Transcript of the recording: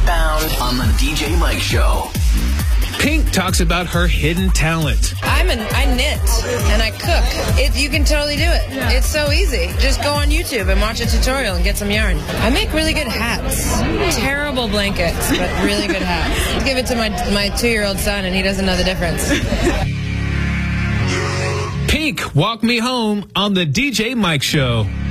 Eastbound on the DJ Mike Show. Pink talks about her hidden talent. I knit and I cook. You can totally do it. It's so easy. Just go on YouTube and watch a tutorial and get some yarn. I make really good hats. Terrible blankets, but really good hats. Give it to my 2-year-old son and he doesn't know the difference. Pink, Walk Me Home on the DJ Mike Show.